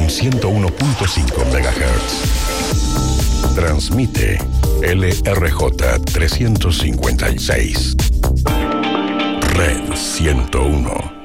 en 101.5 MHz. Transmite LRJ 356. Red 101.